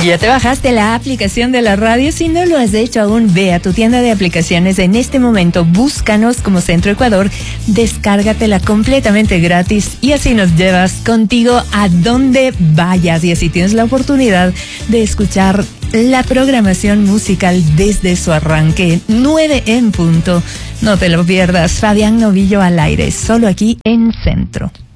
¿Ya te bajaste la aplicación de la radio? Si no lo has hecho aún, ve a tu tienda de aplicaciones en este momento, búscanos como Centro Ecuador, descárgatela completamente gratis y así nos llevas contigo a donde vayas y así tienes la oportunidad de escuchar la programación musical desde su arranque, 9 en punto. No te lo pierdas, Fabián Novillo al aire, solo aquí en Centro.